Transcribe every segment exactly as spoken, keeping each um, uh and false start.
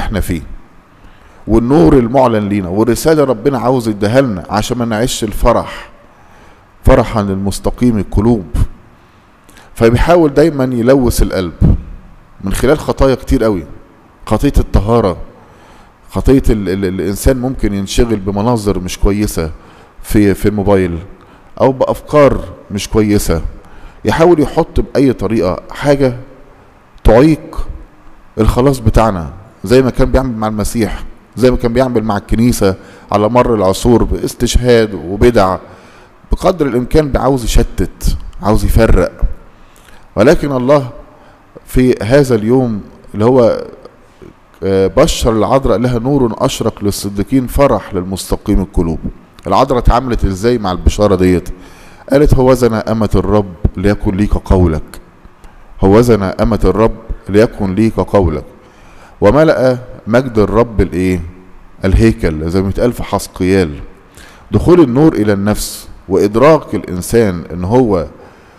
احنا فيه، والنور المعلن لينا، والرسالة ربنا عاوز يديها لنا عشان ما نعيش الفرح، فرحا للمستقيم القلوب. فبيحاول دايما يلوث القلب من خلال خطايا كتير قوي. خطية الطهارة، خطية ال ال الإنسان ممكن ينشغل بمناظر مش كويسة في في الموبايل أو بأفكار مش كويسة، يحاول يحط بأي طريقة حاجة تعيق الخلاص بتاعنا، زي ما كان بيعمل مع المسيح، زي ما كان بيعمل مع الكنيسة على مر العصور باستشهاد وبدع. بقدر الإمكان بيعاوز يشتت، عاوز يفرق. ولكن الله في هذا اليوم اللي هو بشر العذراء لها نور أشرق للصديقين فرح للمستقيم القلوب. العذراء اتعاملت ازاي مع البشارة ديت؟ قالت هوذا أمة الرب ليكن ليك قولك، هوذا أمة الرب ليكن ليك قولك. وملأ مجد الرب الايه؟ الهيكل، زي ما بيتقال في حسقيال. دخول النور الى النفس وادراك الانسان ان هو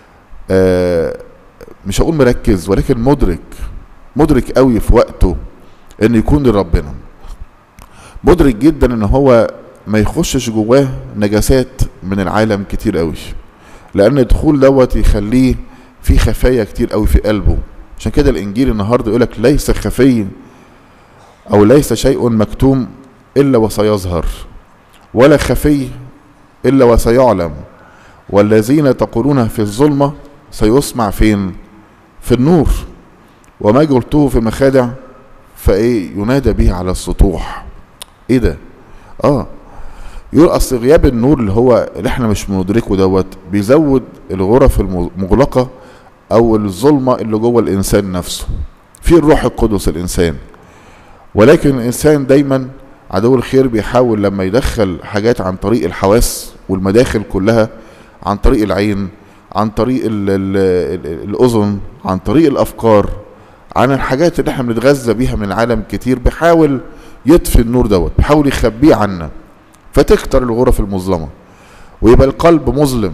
آه مش هقول مركز، ولكن مدرك، مدرك قوي في وقته ان يكون لربنا، مدرك جدا ان هو ما يخشش جواه نجاسات من العالم كتير قوي، لان الدخول دوت يخليه في خفايا كتير قوي في قلبه. عشان كده الانجيل النهارده يقولك ليس خفي او ليس شيء مكتوم الا وسيظهر، ولا خفي الا وسيعلم، والذين تقولون في الظلمة سيسمع فين؟ في النور، وما قلته في مخادع فايه ينادى به على السطوح. ايه ده؟ اه يقول اصل غياب النور اللي هو اللي احنا مش مدركه دوت بيزود الغرف المغلقة او الظلمة اللي جوه الانسان نفسه، في الروح القدس الانسان. ولكن الانسان دايما عدو الخير بيحاول لما يدخل حاجات عن طريق الحواس والمداخل كلها، عن طريق العين، عن طريق ال ال ال الأذن، عن طريق الأفكار، عن الحاجات اللي احنا بنتغذى بيها من العالم كتير، بيحاول يطفي النور دوت، بيحاول يخبيه عنا، فتكتر الغرف المظلمة ويبقى القلب مظلم.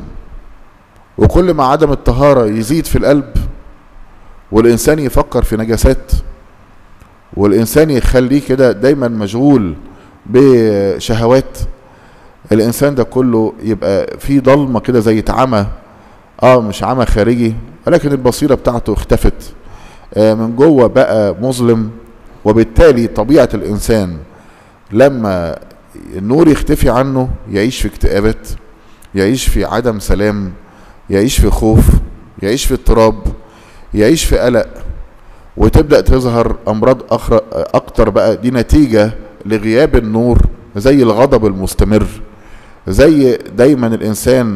وكل ما عدم الطهارة يزيد في القلب والإنسان يفكر في نجاسات، والإنسان يخليه كده دايما مشغول بشهوات، الإنسان ده كله يبقى في ضلمة كده زي اتعمى. اه مش عمى خارجي، ولكن البصيرة بتاعته اختفت، آه من جوه بقى مظلم. وبالتالي طبيعة الإنسان لما النور يختفي عنه يعيش في اكتئابات، يعيش في عدم سلام، يعيش في خوف، يعيش في اضطراب، يعيش في قلق، وتبدأ تظهر أمراض أكتر بقى. دي نتيجة لغياب النور، زي الغضب المستمر، زي دايما الإنسان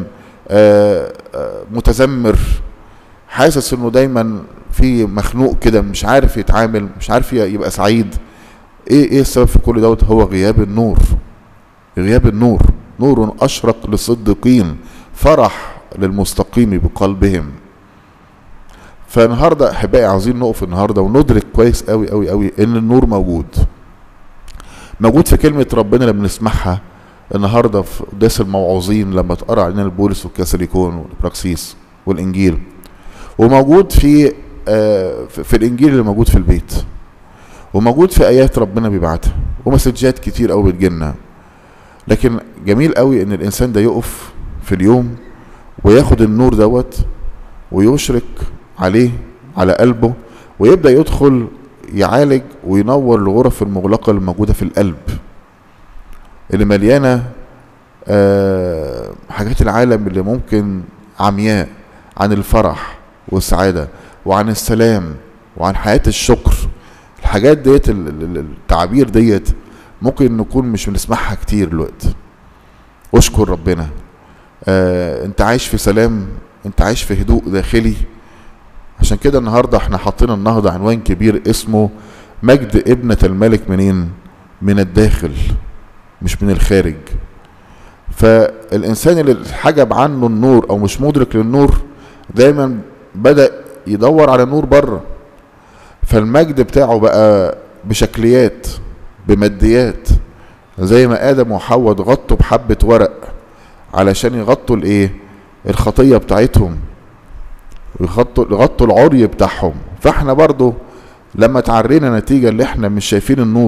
متذمر، حاسس انه دايما في مخنوق كده، مش عارف يتعامل، مش عارف يبقى سعيد. ايه ايه السبب في كل دوت؟ هو غياب النور، غياب النور. نور أشرق للصديقين فرح للمستقيم بقلبهم. فالنهارده احبائي عاوزين نقف النهارده وندرك كويس قوي قوي قوي ان النور موجود، موجود في كلمة ربنا اللي بنسمعها النهارده في قداس الموعوظين، لما تقرا علينا البولس والكاثوليكون والبراكسيس والانجيل، وموجود في آه في الانجيل اللي موجود في البيت، وموجود في ايات ربنا بيبعتها، ومسجات كتير قوي بتجيلنا. لكن جميل قوي ان الانسان ده يقف في اليوم وياخد النور دوت ويشرك عليه على قلبه، ويبدأ يدخل يعالج وينور الغرف المغلقة اللي موجودة في القلب، اللي مليانة آه حاجات العالم اللي ممكن عمياء عن الفرح والسعادة وعن السلام وعن حياة الشكر. الحاجات ديت، التعابير ديت ممكن نكون مش بنسمعها كتير دلوقتي. اشكر ربنا، آه انت عايش في سلام، انت عايش في هدوء داخلي. عشان كده النهاردة احنا حاطين النهاردة عنوان كبير اسمه مجد ابنة الملك. منين؟ من الداخل مش من الخارج. فالإنسان اللي حجب عنه النور أو مش مدرك للنور دايما بدأ يدور على نور بره، فالمجد بتاعه بقى بشكليات، بماديات، زي ما آدم وحواء اتغطوا بحبة ورق علشان يغطوا الايه؟ الخطية بتاعتهم، ويغطوا يغطوا العري بتاعهم. فاحنا برضو لما تعرينا نتيجة اللي احنا مش شايفين النور